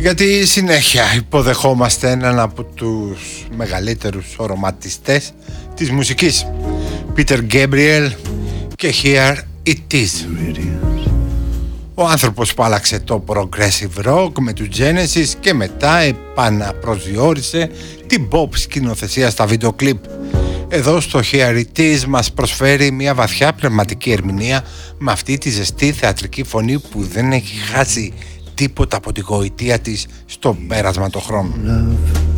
Γιατί συνέχεια υποδεχόμαστε έναν από τους μεγαλύτερους οραματιστές της μουσικής, Peter Gabriel, και Here It Is. Ο άνθρωπος που άλλαξε το progressive rock με του Genesis και μετά επαναπροσδιορίσε την pop σκηνοθεσία στα βίντεο κλιπ. Εδώ στο Here It Is μας προσφέρει μια βαθιά πνευματική ερμηνεία με αυτή τη ζεστή θεατρική φωνή που δεν έχει χάσει τίποτα από τη γοητεία της στο πέρασμα των χρόνων.